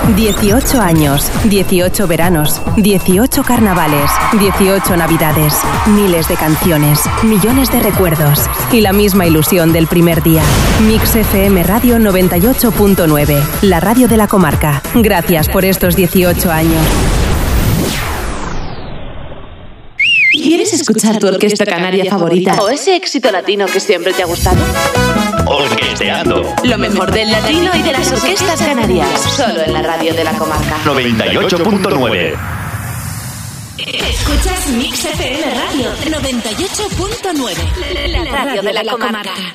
18 años, 18 veranos, 18 carnavales, 18 navidades, miles de canciones, millones de recuerdos y la misma ilusión del primer día. Mix FM Radio 98.9, la radio de la comarca. Gracias por estos 18 años. ¿Quieres escuchar tu orquesta canaria favorita o ese éxito latino que siempre te ha gustado? Orquesteando. Lo mejor del latino y de las orquestas canarias. Solo en la radio de la comarca. 98.9. Escuchas Mix FM Radio 98.9. La radio de la comarca.